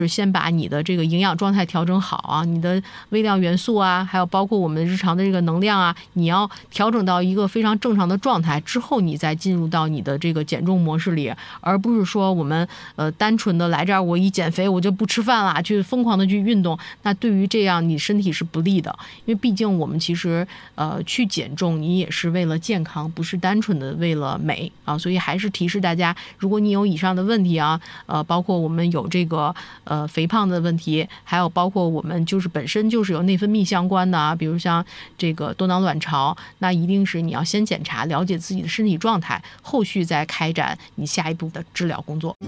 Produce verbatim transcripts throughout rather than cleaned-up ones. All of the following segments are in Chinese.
先把你的这个营养状态调整好啊，你的微量元素啊，还有包括我们日常的这个能量啊，你要调整到一个非常正常的状态之后，你再进入到你的这个减重模式里，而不是说我们呃单纯的来这儿，我一减肥我就不吃饭了，去疯狂的去运动，那对于这样你身体是不利的，因为毕竟我们其实呃去减重，你也是为了健康，不是单纯的为了美啊，所以还是提示大家，如果你有以上的问题啊，呃，包括我们有这个呃肥胖的问题，还有包括我们就是本身就是有内分泌相关的啊，比如像这个多囊卵巢，那一定是你要先检查，了解自己的身体状态，后续再开展你下一步的治疗工作。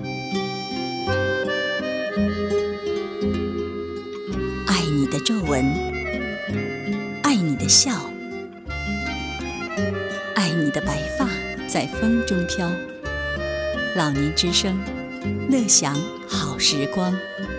爱你的皱纹，爱你的笑，爱你的白发在风中飘。老年之声，乐享好时光。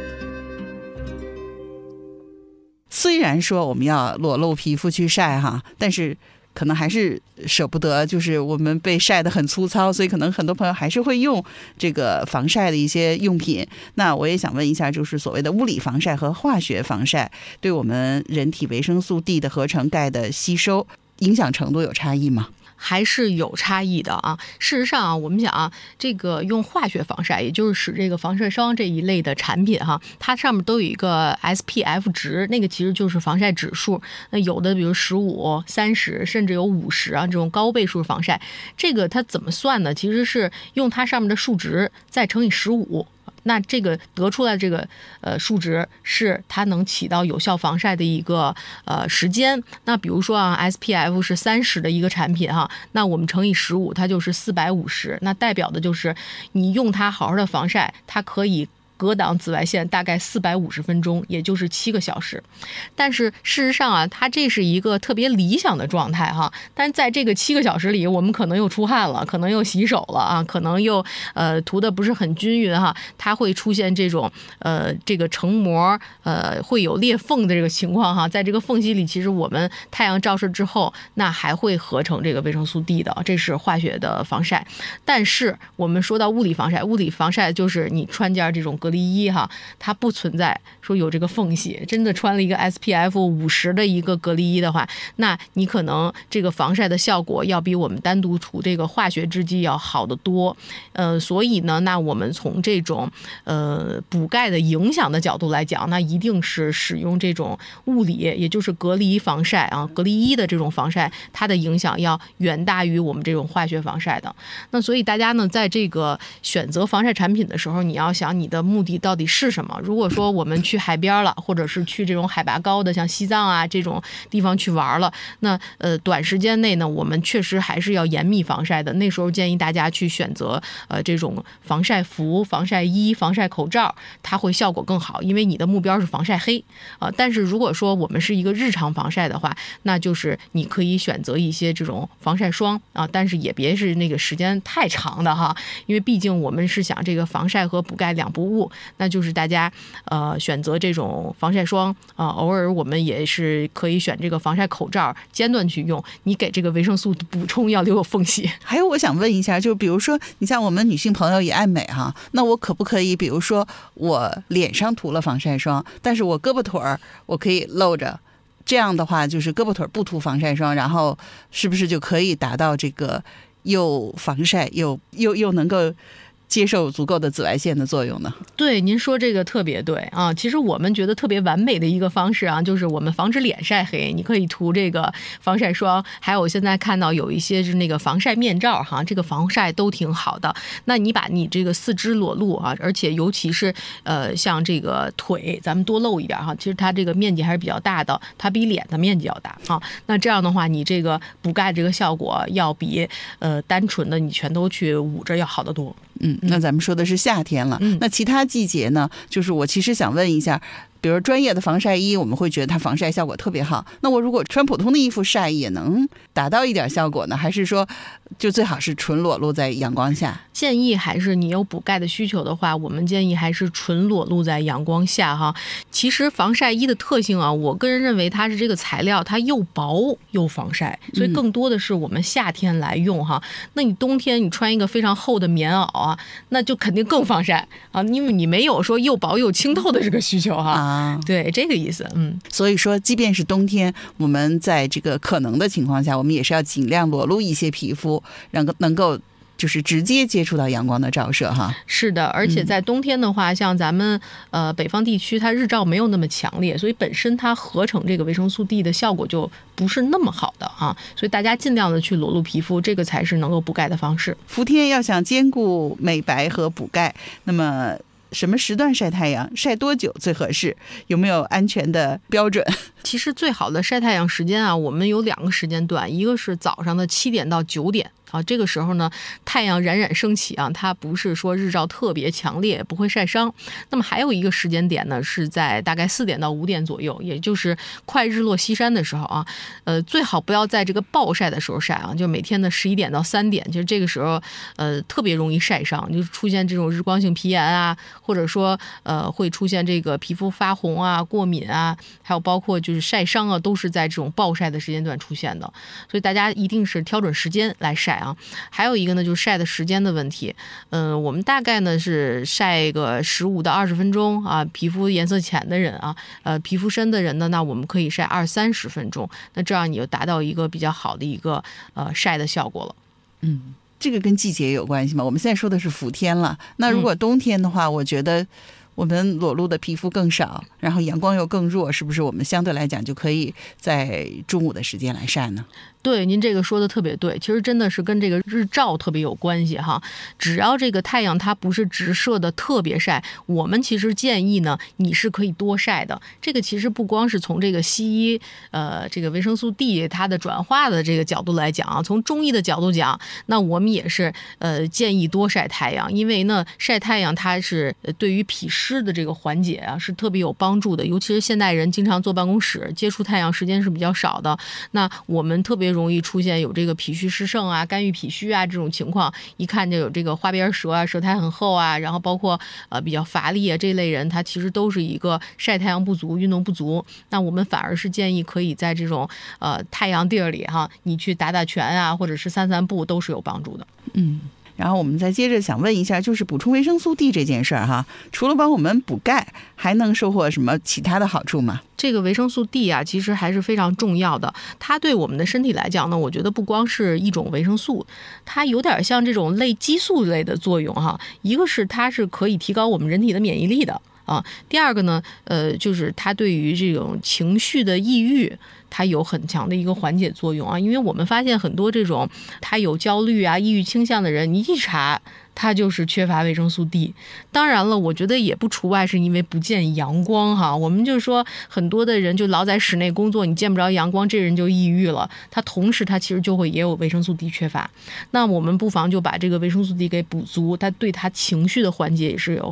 虽然说我们要裸露皮肤去晒哈，但是可能还是舍不得，就是我们被晒得很粗糙，所以可能很多朋友还是会用这个防晒的一些用品。那我也想问一下，就是所谓的物理防晒和化学防晒对我们人体维生素 D 的合成、钙的吸收影响程度有差异吗？ 还是有差异的啊。事实上啊，我们讲啊，这个用化学防晒，也就是使这个防晒霜这一类的产品哈，它上面都有一个 S P F 值，那个其实就是防晒指数。那有的比如十五、三十，甚至有五十啊，这种高倍数防晒，这个它怎么算呢？其实是用它上面的数值再乘以十五。那这个得出来这个呃数值是它能起到有效防晒的一个呃时间。那比如说啊 S P F 是三十的一个产品哈，那我们乘以十五，它就是四百五十。那代表的就是你用它好好的防晒，它可以格挡紫外线大概四百五十分钟，也就是七个小时。但是事实上啊，它这是一个特别理想的状态哈。但在这个七个小时里，我们可能又出汗了，可能又洗手了啊，可能又呃涂的不是很均匀哈，它会出现这种呃这个成膜呃会有裂缝的这个情况哈。在这个缝隙里，其实我们太阳照射之后，那还会合成这个维生素 D 的，这是化学的防晒。但是我们说到物理防晒，物理防晒就是你穿件这种隔离衣哈，它不存在说有这个缝隙。真的穿了一个 S P F 五十的一个隔离衣的话，那你可能这个防晒的效果要比我们单独涂这个化学制剂要好得多。呃，所以呢，那我们从这种呃补钙的影响的角度来讲，那一定是使用这种物理，也就是隔离防晒啊，隔离衣的这种防晒，它的影响要远大于我们这种化学防晒的。那所以大家呢，在这个选择防晒产品的时候，你要想你的目的到底是什么？如果说我们去海边了，或者是去这种海拔高的像西藏啊这种地方去玩了，那呃短时间内呢，我们确实还是要严密防晒的。那时候建议大家去选择呃这种防晒服、防晒衣、防晒口罩，它会效果更好，因为你的目标是防晒黑啊、呃。但是如果说我们是一个日常防晒的话，那就是你可以选择一些这种防晒霜啊，但是也别是那个时间太长的哈，因为毕竟我们是想这个防晒和补钙两不误。那就是大家呃选择这种防晒霜啊、呃，偶尔我们也是可以选这个防晒口罩，间断去用。你给这个维生素的补充要留有缝隙。 还有我想问一下，就比如说你像我们女性朋友也爱美哈，那我可不可以比如说我脸上涂了防晒霜，但是我胳膊腿儿我可以露着，这样的话就是胳膊腿不涂防晒霜，然后是不是就可以达到这个又防晒又又又能够接受足够的紫外线的作用呢？ 对，您说这个特别对啊。其实我们觉得特别完美的一个方式啊，就是我们防止脸晒黑，你可以涂这个防晒霜，还有现在看到有一些是那个防晒面罩哈，这个防晒都挺好的。那你把你这个四肢裸露啊，而且尤其是呃像这个腿，咱们多露一点哈，其实它这个面积还是比较大的，它比脸的面积要大啊。那这样的话，你这个补钙这个效果要比呃单纯的你全都去捂着要好得多。 嗯，那咱们说的是夏天了， 嗯、 那其他季节呢？就是我其实想问一下， 比如专业的防晒衣，我们会觉得它防晒效果特别好。那我如果穿普通的衣服晒，也能达到一点效果呢？还是说，就最好是纯裸露在阳光下？ 建议还是你有补钙的需求的话，我们建议还是纯裸露在阳光下哈。其实防晒衣的特性啊，我个人认为它是这个材料，它又薄又防晒，所以更多的是我们夏天来用哈。嗯、那你冬天你穿一个非常厚的棉袄啊，那就肯定更防晒啊，因为你没有说又薄又清透的这个需求哈。啊，对，这个意思，嗯。 所以说，即便是冬天，我们在这个可能的情况下，我们也是要尽量裸露一些皮肤，让能够就是直接接触到阳光的照射哈。 是的，而且在冬天的话，嗯、像咱们呃北方地区，它日照没有那么强烈，所以本身它合成这个维生素 D 的效果就不是那么好的啊。所以大家尽量的去裸露皮肤，这个才是能够补钙的方式。 伏天要想兼顾美白和补钙，那么什么时段晒太阳，晒多久最合适？有没有安全的标准？ 其实最好的晒太阳时间啊，我们有两个时间段，一个是早上的七点到九点。啊，这个时候呢，太阳冉冉升起啊，它不是说日照特别强烈，不会晒伤。那么还有一个时间点呢，是在大概四点到五点左右，也就是快日落西山的时候啊。呃，最好不要在这个暴晒的时候晒啊，就每天的十一点到三点，就是这个时候，呃，特别容易晒伤，就出现这种日光性皮炎啊，或者说呃会出现这个皮肤发红啊、过敏啊，还有包括就是晒伤啊，都是在这种暴晒的时间段出现的。所以大家一定是挑准时间来晒啊。还有一个呢，就是晒的时间的问题。嗯、呃，我们大概呢是晒个十五到二十分钟啊。皮肤颜色浅的人啊，呃，皮肤深的人呢，那我们可以晒二三十分钟。那这样你就达到一个比较好的一个呃晒的效果了。 嗯，这个跟季节有关系吗？我们现在说的是伏天了。那如果冬天的话，嗯、我觉得我们裸露的皮肤更少，然后阳光又更弱，是不是我们相对来讲就可以在中午的时间来晒呢？ 对，您这个说的特别对，其实真的是跟这个日照特别有关系哈。只要这个太阳它不是直射的特别晒，我们其实建议呢，你是可以多晒的。这个其实不光是从这个西医呃这个维生素 D 它的转化的这个角度来讲啊，从中医的角度讲，那我们也是呃建议多晒太阳，因为呢晒太阳它是对于脾湿的这个缓解啊是特别有帮助的。尤其是现代人经常坐办公室，接触太阳时间是比较少的，那我们特别容易出现有这个脾虚湿盛啊、肝郁脾虚啊这种情况，一看就有这个花边舌啊、舌苔很厚啊，然后包括呃比较乏力啊这类人，他其实都是一个晒太阳不足、运动不足。那我们反而是建议可以在这种呃太阳地儿里哈，你去打打拳啊，或者是散散步，都是有帮助的。 嗯。然后我们再接着想问一下，就是补充维生素 D 这件事儿哈，除了帮我们补钙，还能收获什么其他的好处吗？ 这个维生素 D 啊，其实还是非常重要的。它对我们的身体来讲呢，我觉得不光是一种维生素，它有点像这种类激素类的作用哈。一个是它是可以提高我们人体的免疫力的啊，第二个呢，呃，就是它对于这种情绪的抑郁，它有很强的一个缓解作用啊。因为我们发现很多这种他有焦虑啊、抑郁倾向的人，你一查他就是缺乏维生素 D。 当然了，我觉得也不除外是因为不见阳光哈。我们就说很多的人就老在室内工作，你见不着阳光，这人就抑郁了，他同时他其实就会也有维生素 D 缺乏。那我们不妨就把这个维生素 D 给补足，它对他情绪的缓解也是有